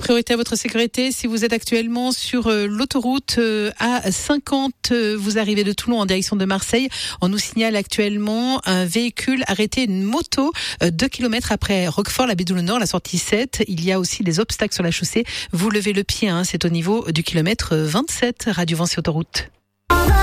Priorité à votre sécurité. Si vous êtes actuellement sur l'autoroute A50, vous arrivez de Toulon en direction de Marseille. On nous signale actuellement un véhicule arrêté, une moto, 2 km après Roquefort, la Baie-Doulon-Nord, la sortie 7. Il y a aussi des obstacles sur la chaussée. Vous levez le pied, c'est au niveau du kilomètre 27. Radio Vinci Autoroute.